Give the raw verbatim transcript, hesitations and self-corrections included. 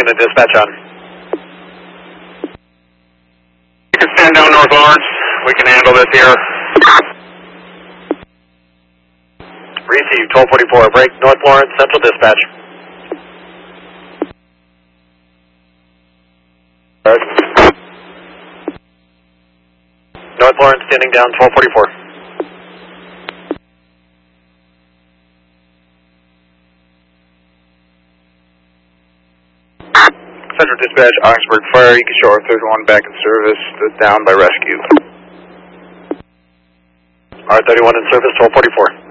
unit dispatch on. You can stand down North Lawrence. We can handle this here. Receive twelve forty-four, break North Lawrence, Central dispatch. North Lawrence standing down, twelve forty-four. Central dispatch, Oxford Fire, you can show our thirty-one back in service, the down by rescue. R thirty-one in service, twelve forty-four.